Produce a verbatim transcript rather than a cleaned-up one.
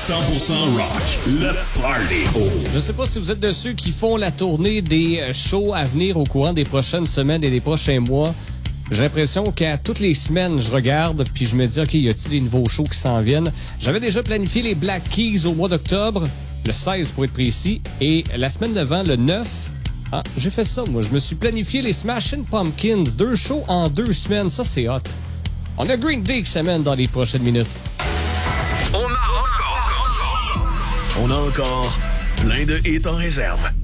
cent pour cent rock, le party. Je sais pas si vous êtes de ceux qui font la tournée des shows à venir au courant des prochaines semaines et des prochains mois. J'ai l'impression qu'à toutes les semaines, je regarde puis je me dis, OK, y a-t-il des nouveaux shows qui s'en viennent? J'avais déjà planifié les Black Keys au mois d'octobre, le seize pour être précis, et la semaine d'avant, le neuf, ah, j'ai fait ça, moi. Je me suis planifié les Smashing Pumpkins, deux shows en deux semaines. Ça, c'est hot. On a Green Day qui s'amène dans les prochaines minutes. On a encore, on a encore plein de hits en réserve.